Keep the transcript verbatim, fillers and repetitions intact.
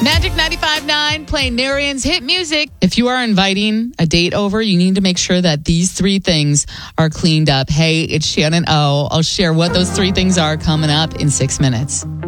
Magic ninety-five point nine, playing Narian's hit music. If you are inviting a date over, you need to make sure that these three things are cleaned up. Hey, it's Shannon O. I'll share what those three things are coming up in six minutes.